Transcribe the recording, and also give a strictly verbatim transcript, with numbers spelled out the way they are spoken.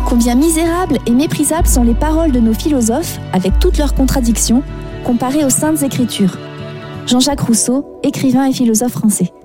Combien misérables et méprisables sont les paroles de nos philosophes, avec toutes leurs contradictions, comparées aux saintes écritures. Jean-Jacques Rousseau, écrivain et philosophe français.